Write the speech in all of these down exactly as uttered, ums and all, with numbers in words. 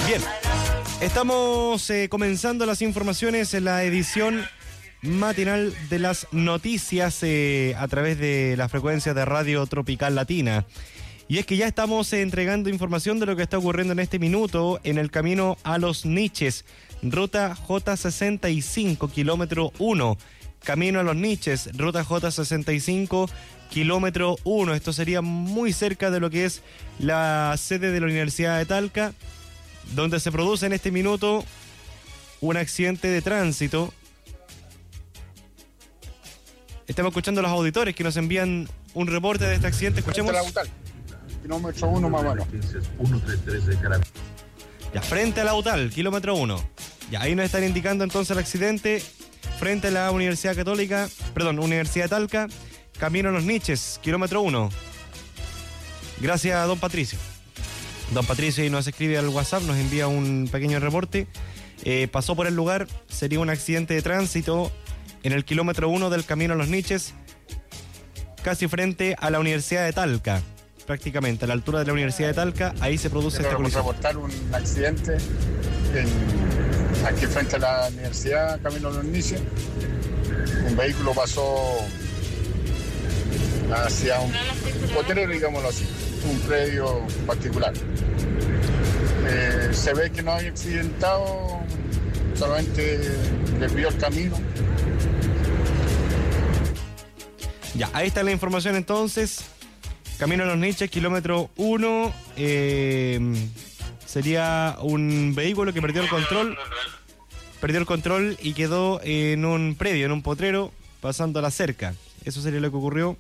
Bien, estamos eh, comenzando las informaciones en la edición matinal de las noticias eh, a través de la frecuencia de Radio Tropical Latina. Y es que ya estamos eh, entregando información de lo que está ocurriendo en este minuto en el camino a Los Niches, ruta J sesenta y cinco, kilómetro uno. Camino a Los Niches, ruta J sesenta y cinco, kilómetro uno. Esto sería muy cerca de lo que es la sede de la Universidad de Talca, donde se produce en este minuto un accidente de tránsito. Estamos escuchando a los auditores que nos envían un reporte de este accidente. Escuchemos. Kilómetro uno más bueno. Ya, frente a la UTAL, kilómetro uno. Ya, ahí nos están indicando entonces el accidente frente a la Universidad Católica, perdón, Universidad de Talca, camino a Los Niches, kilómetro uno. Gracias a don Patricio. Don Patricio ahí nos escribe al WhatsApp, nos envía un pequeño reporte. Eh, pasó por el lugar, sería un accidente de tránsito en el kilómetro uno del camino a Los Niches, casi frente a la Universidad de Talca, prácticamente a la altura de la Universidad de Talca, ahí se produce esta colisión. Reportar un accidente en, aquí frente a la Universidad, camino a Los Niches. Un vehículo pasó hacia un potrero, digámoslo así, un predio particular. Eh, se ve que no hay accidentado, solamente desvió el camino. Ya, ahí está la información entonces. Camino a Los Niches, kilómetro uno. Eh, sería un vehículo que perdió el control. Perdió el control y quedó en un predio, en un potrero, pasando a la cerca. Eso sería lo que ocurrió.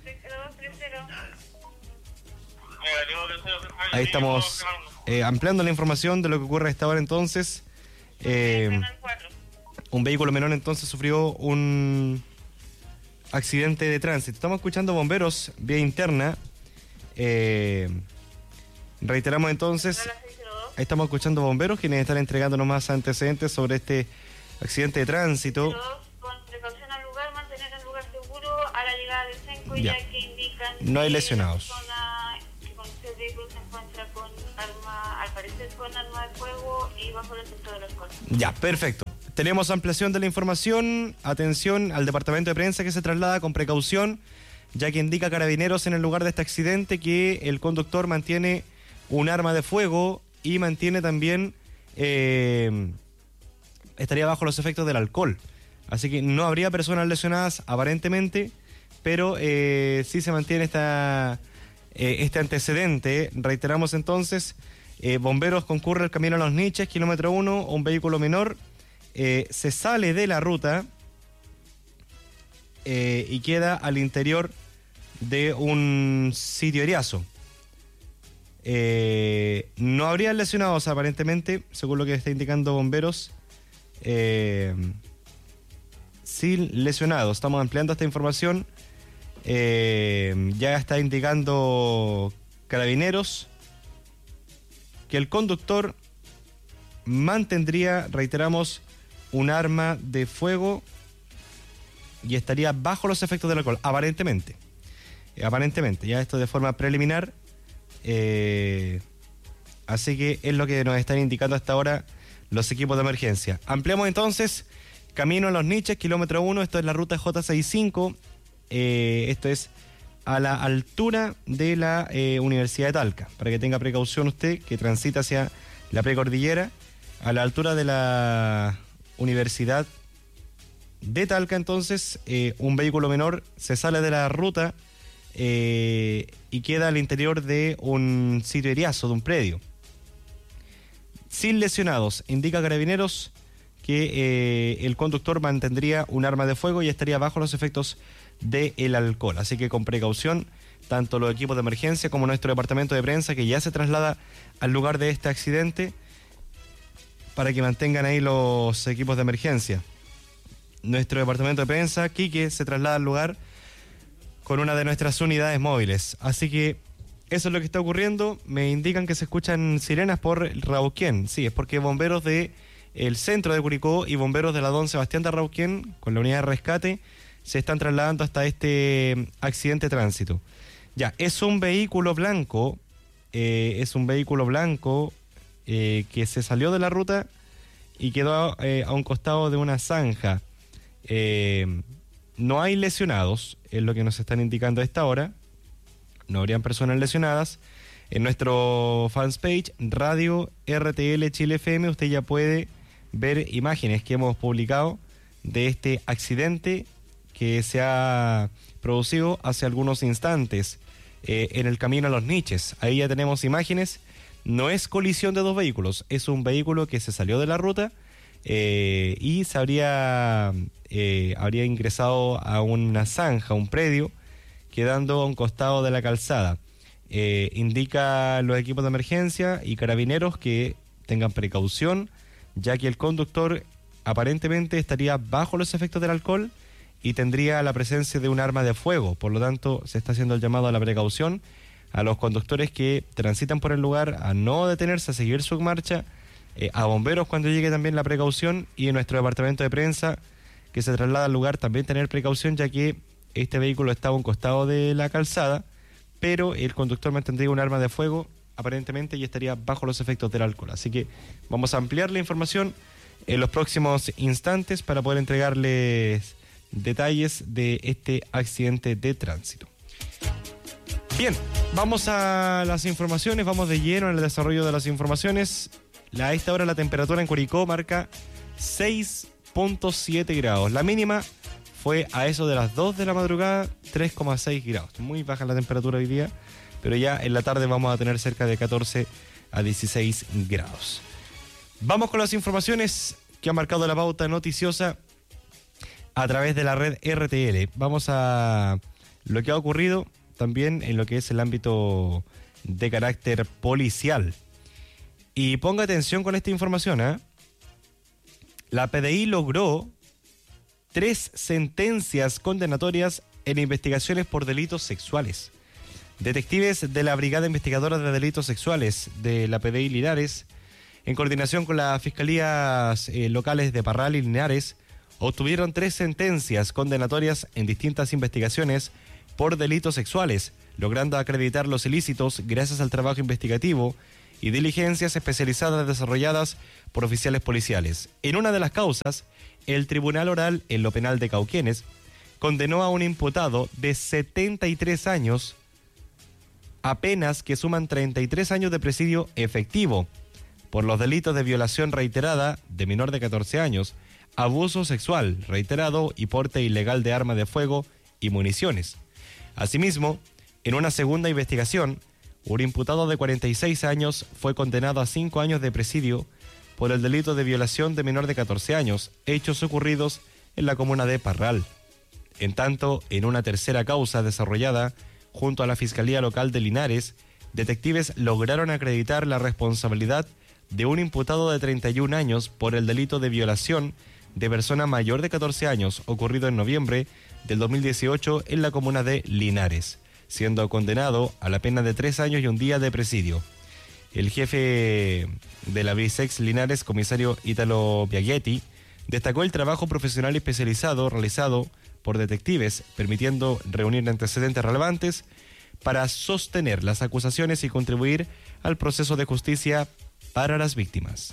Ahí estamos eh, ampliando la información de lo que ocurre a esta hora entonces. Eh, un vehículo menor entonces sufrió un accidente de tránsito. Estamos escuchando bomberos vía interna. Eh, reiteramos entonces, ahí estamos escuchando bomberos quienes están entregándonos más antecedentes sobre este accidente de tránsito. Con precaución al lugar, mantener el lugar seguro a la llegada del Senco, ya, ya que indican no hay que lesionados. la persona que conduce el vehículo se encuentra con arma, al parecer con arma de fuego y bajo el efecto del alcohol. Ya, perfecto. Tenemos ampliación de la información. Atención al departamento de prensa que se traslada con precaución, ya que indica Carabineros en el lugar de este accidente que el conductor mantiene un arma de fuego y mantiene también, eh, estaría bajo los efectos del alcohol. Así que no habría personas lesionadas aparentemente, pero eh, sí se mantiene esta, eh, este antecedente. Reiteramos entonces, eh, bomberos concurre el camino a Los Niches, kilómetro uno, un vehículo menor. Eh, se sale de la ruta eh, y queda al interior de un sitio eriazo. Eh, no habría lesionados aparentemente, según lo que está indicando bomberos. Eh, sin lesionados. Estamos ampliando esta información. Eh, ya está indicando Carabineros que el conductor mantendría, reiteramos, un arma de fuego y estaría bajo los efectos del alcohol, aparentemente. Eh, aparentemente, ya esto de forma preliminar. Eh, así que es lo que nos están indicando hasta ahora los equipos de emergencia. Ampliamos entonces, camino a Los Niches, kilómetro uno, esto es la ruta J sesenta y cinco, eh, esto es a la altura de la eh, Universidad de Talca, para que tenga precaución usted que transita hacia la precordillera, a la altura de la Universidad de Talca. Entonces eh, un vehículo menor se sale de la ruta eh, y queda al interior de un sitio eriazo, de un predio, sin lesionados. Indica Carabineros que eh, el conductor mantendría un arma de fuego y estaría bajo los efectos del alcohol. Así que con precaución, tanto los equipos de emergencia como nuestro departamento de prensa, que ya se traslada al lugar de este accidente, para que mantengan ahí los equipos de emergencia. Nuestro departamento de prensa, Quique, se traslada al lugar con una de nuestras unidades móviles. Así que eso es lo que está ocurriendo. Me indican que se escuchan sirenas por Rauquén. Sí, es porque bomberos de el centro de Curicó y bomberos de la Don Sebastián de Rauquén, con la unidad de rescate, se están trasladando hasta este accidente de tránsito. Ya, es un vehículo blanco, eh, es un vehículo blanco eh, que se salió de la ruta y quedó eh, a un costado de una zanja. Eh, no hay lesionados, es lo que nos están indicando a esta hora. No habrían personas lesionadas. En nuestro fanpage, Radio R T L Chile F M, usted ya puede ver imágenes que hemos publicado de este accidente que se ha producido hace algunos instantes eh, en el camino a Los Niches. Ahí ya tenemos imágenes. No es colisión de dos vehículos, es un vehículo que se salió de la ruta eh, y se habría, eh, habría ingresado a una zanja, un predio, quedando a un costado de la calzada. Eh, indica los equipos de emergencia y carabineros que tengan precaución, ya que el conductor aparentemente estaría bajo los efectos del alcohol y tendría la presencia de un arma de fuego. Por lo tanto, se está haciendo el llamado a la precaución a los conductores que transitan por el lugar a no detenerse, a seguir su marcha, eh, a bomberos cuando llegue también la precaución, y en nuestro departamento de prensa que se traslada al lugar también tener precaución, ya que este vehículo estaba a un costado de la calzada, pero el conductor mantendría un arma de fuego aparentemente y estaría bajo los efectos del alcohol. Así que vamos a ampliar la información en los próximos instantes para poder entregarles detalles de este accidente de tránsito. Bien, vamos a las informaciones, vamos de lleno en el desarrollo de las informaciones. A esta hora la temperatura en Curicó marca seis punto siete grados. La mínima fue a eso de las dos de la madrugada, tres coma seis grados. Muy baja la temperatura hoy día, pero ya en la tarde vamos a tener cerca de catorce a dieciséis grados. Vamos con las informaciones que ha marcado la pauta noticiosa a través de la red R T L. Vamos a lo que ha ocurrido también en lo que es el ámbito de carácter policial. Y ponga atención con esta información, ¿eh? La P D I logró tres sentencias condenatorias en investigaciones por delitos sexuales. Detectives de la Brigada Investigadora de Delitos Sexuales de la P D I Linares, en coordinación con las fiscalías eh, locales de Parral y Linares, obtuvieron tres sentencias condenatorias en distintas investigaciones por delitos sexuales, logrando acreditar los ilícitos gracias al trabajo investigativo y diligencias especializadas desarrolladas por oficiales policiales. En una de las causas, el Tribunal Oral en lo Penal de Cauquenes condenó a un imputado de setenta y tres años a penas que suman treinta y tres años de presidio efectivo por los delitos de violación reiterada de menor de catorce años, abuso sexual reiterado y porte ilegal de arma de fuego y municiones. Asimismo, en una segunda investigación, un imputado de cuarenta y seis años fue condenado a cinco años de presidio por el delito de violación de menor de catorce años, hechos ocurridos en la comuna de Parral. En tanto, en una tercera causa desarrollada junto a la Fiscalía Local de Linares, detectives lograron acreditar la responsabilidad de un imputado de treinta y un años por el delito de violación de persona mayor de catorce años, ocurrido en noviembre del dos mil dieciocho en la comuna de Linares, siendo condenado a la pena de tres años y un día de presidio. El jefe de la Brisex Linares, comisario Ítalo Biaghetti, destacó el trabajo profesional y especializado realizado por detectives, permitiendo reunir antecedentes relevantes para sostener las acusaciones y contribuir al proceso de justicia para las víctimas.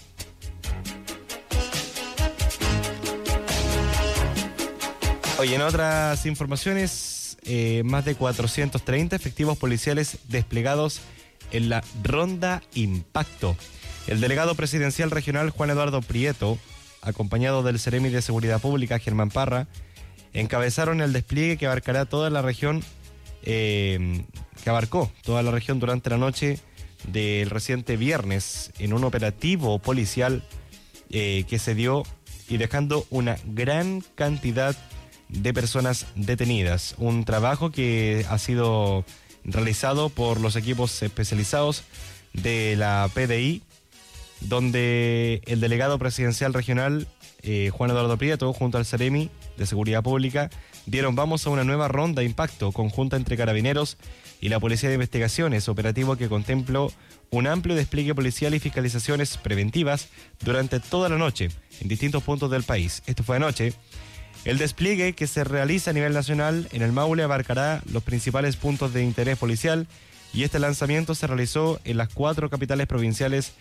Oye, en otras informaciones, eh, más de cuatrocientos treinta efectivos policiales desplegados en la Ronda Impacto. El delegado presidencial regional Juan Eduardo Prieto, acompañado del Seremi de Seguridad Pública Germán Parra, encabezaron el despliegue que abarcará toda la región, eh, que abarcó toda la región durante la noche del reciente viernes en un operativo policial eh, que se dio y dejando una gran cantidad de personas detenidas. Un trabajo que ha sido realizado por los equipos especializados de la P D I, donde el delegado presidencial regional eh, Juan Eduardo Prieto, junto al Seremi de Seguridad Pública, dieron vamos a una nueva ronda de impacto conjunta entre Carabineros y la Policía de Investigaciones, operativo que contempló un amplio despliegue policial y fiscalizaciones preventivas durante toda la noche en distintos puntos del país. Esto fue anoche. El despliegue que se realiza a nivel nacional en el Maule abarcará los principales puntos de interés policial y este lanzamiento se realizó en las cuatro capitales provinciales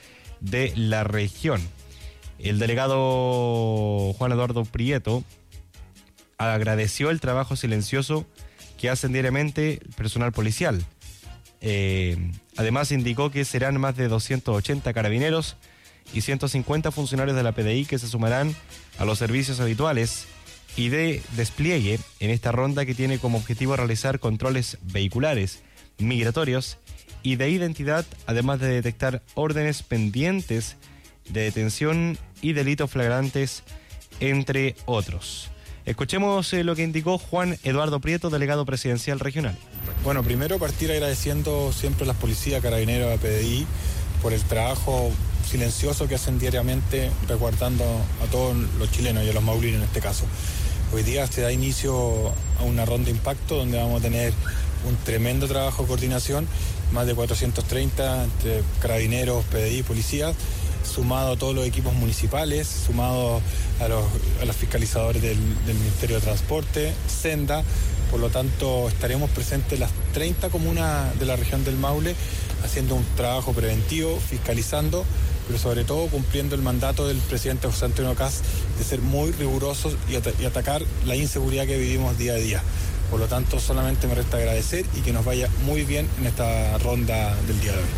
de la región. El delegado Juan Eduardo Prieto agradeció el trabajo silencioso que hacen diariamente el personal policial. Eh, además indicó que serán más de doscientos ochenta carabineros y ciento cincuenta funcionarios de la P D I que se sumarán a los servicios habituales y de despliegue en esta ronda que tiene como objetivo realizar controles vehiculares, migratorios y de identidad, además de detectar órdenes pendientes de detención y delitos flagrantes, entre otros. Escuchemos eh, lo que indicó Juan Eduardo Prieto, delegado presidencial regional. Bueno, primero partir agradeciendo siempre a las policías, carabineros, a P D I, por el trabajo silencioso que hacen diariamente resguardando a todos los chilenos y a los maulinos en este caso. Hoy día se da inicio a una ronda de impacto donde vamos a tener un tremendo trabajo de coordinación, más de cuatrocientos treinta entre carabineros, P D I, policías, sumado a todos los equipos municipales, sumado a los, a los fiscalizadores del, del Ministerio de Transporte, Senda. Por lo tanto, estaremos presentes en las treinta comunas de la región del Maule, haciendo un trabajo preventivo, fiscalizando, pero sobre todo cumpliendo el mandato del presidente José Antonio Kast de ser muy rigurosos y, at- y atacar la inseguridad que vivimos día a día. Por lo tanto, solamente me resta agradecer y que nos vaya muy bien en esta ronda del día de hoy.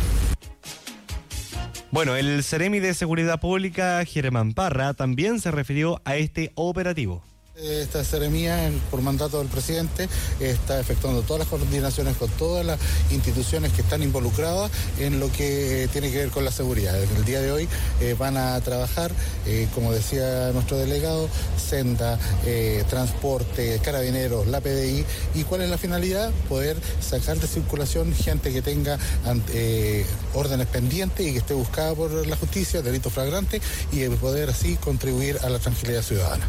Bueno, el Seremi de Seguridad Pública, Germán Parra, también se refirió a este operativo. Esta seremía, por mandato del presidente, está efectuando todas las coordinaciones con todas las instituciones que están involucradas en lo que tiene que ver con la seguridad. En el día de hoy eh, van a trabajar, eh, como decía nuestro delegado, Senda, eh, Transporte, Carabineros, la P D I. ¿Y cuál es la finalidad? Poder sacar de circulación gente que tenga eh, órdenes pendientes y que esté buscada por la justicia, delitos flagrantes, y poder así contribuir a la tranquilidad ciudadana.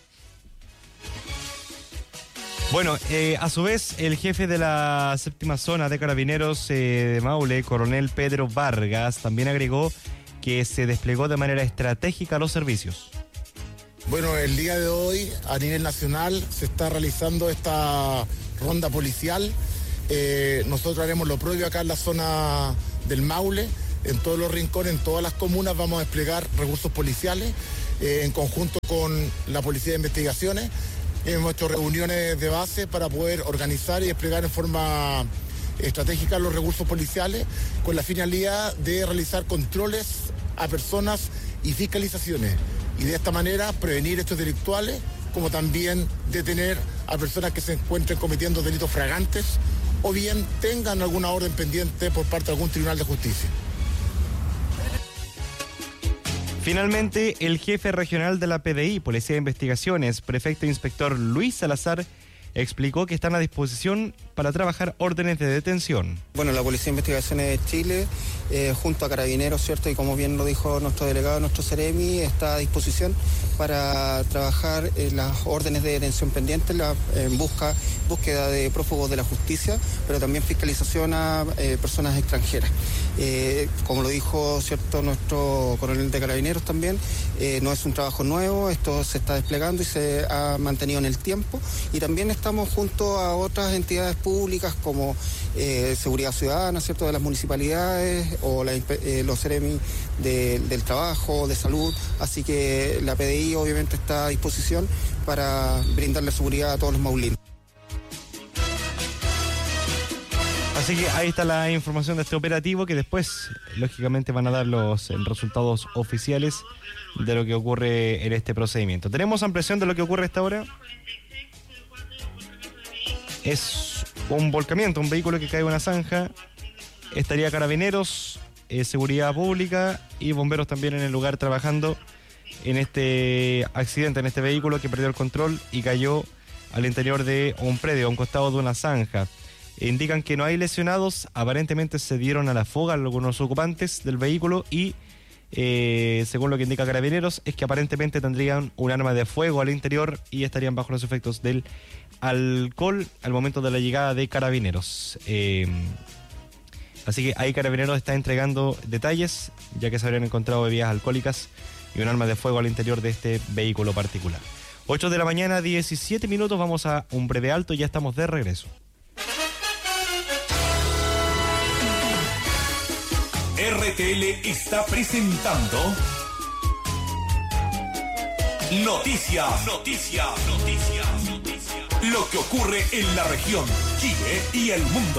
Bueno, eh, a su vez, el jefe de la séptima zona de Carabineros eh, de Maule, coronel Pedro Vargas, también agregó que se desplegó de manera estratégica los servicios. Bueno, el día de hoy, a nivel nacional, se está realizando esta ronda policial. Eh, nosotros haremos lo propio acá en la zona del Maule, en todos los rincones, en todas las comunas, vamos a desplegar recursos policiales eh, en conjunto con la Policía de Investigaciones. Hemos hecho reuniones de base para poder organizar y desplegar en forma estratégica los recursos policiales con la finalidad de realizar controles a personas y fiscalizaciones. Y de esta manera prevenir hechos delictuales, como también detener a personas que se encuentren cometiendo delitos flagrantes o bien tengan alguna orden pendiente por parte de algún tribunal de justicia. Finalmente, el jefe regional de la P D I, Policía de Investigaciones, prefecto inspector Luis Salazar, explicó que están a disposición para trabajar órdenes de detención. Bueno, la Policía de Investigaciones de Chile, eh, junto a Carabineros, ¿cierto? Y como bien lo dijo nuestro delegado, nuestro Seremi, está a disposición para trabajar eh, las órdenes de detención pendientes, la, en busca, búsqueda de prófugos de la justicia, pero también fiscalización a eh, personas extranjeras. Eh, como lo dijo, ¿cierto?, nuestro coronel de Carabineros también, eh, no es un trabajo nuevo, esto se está desplegando y se ha mantenido en el tiempo, y también estamos junto a otras entidades públicas como eh, Seguridad Ciudadana, ¿cierto?, de las municipalidades o la, eh, los Seremi de, del trabajo, de salud, así que la P D I obviamente está a disposición para brindarle seguridad a todos los maulinos. Así que ahí está la información de este operativo, que después, lógicamente, van a dar los resultados oficiales de lo que ocurre en este procedimiento. ¿Tenemos ampliación de lo que ocurre a esta hora? Es un volcamiento, un vehículo que cae en una zanja. Estaría Carabineros, eh, Seguridad Pública y bomberos también en el lugar trabajando en este accidente, en este vehículo que perdió el control y cayó al interior de un predio, a un costado de una zanja. Indican que no hay lesionados, aparentemente se dieron a la fuga algunos ocupantes del vehículo y, eh, según lo que indica Carabineros, es que aparentemente tendrían un arma de fuego al interior y estarían bajo los efectos del alcohol al momento de la llegada de Carabineros. Eh, así que ahí Carabineros está entregando detalles, ya que se habrían encontrado bebidas alcohólicas y un arma de fuego al interior de este vehículo particular. ocho de la mañana, diecisiete minutos, vamos a un breve alto y ya estamos de regreso. R T L está presentando Noticias, Noticias, Noticias, Noticias. Lo que ocurre en la región, Chile y el mundo.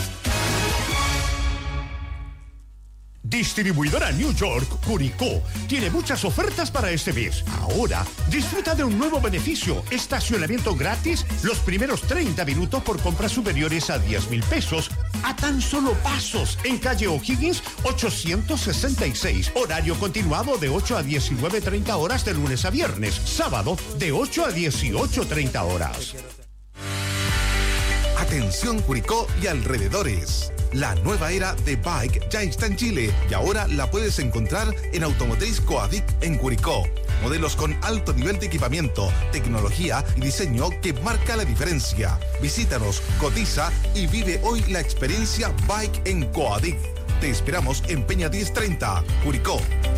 Distribuidora New York, Curicó, tiene muchas ofertas para este mes. Ahora, disfruta de un nuevo beneficio, estacionamiento gratis los primeros treinta minutos por compras superiores a diez mil pesos, a tan solo pasos, en calle O'Higgins ochocientos sesenta y seis. Horario continuado de ocho a diecinueve treinta horas de lunes a viernes, sábado de ocho a dieciocho treinta horas. Atención Curicó y alrededores. La nueva era de Bike ya está en Chile y ahora la puedes encontrar en Automotriz Coadic en Curicó. Modelos con alto nivel de equipamiento, tecnología y diseño que marca la diferencia. Visítanos, cotiza y vive hoy la experiencia Bike en Coadic. Te esperamos en Peña diez treinta, Curicó.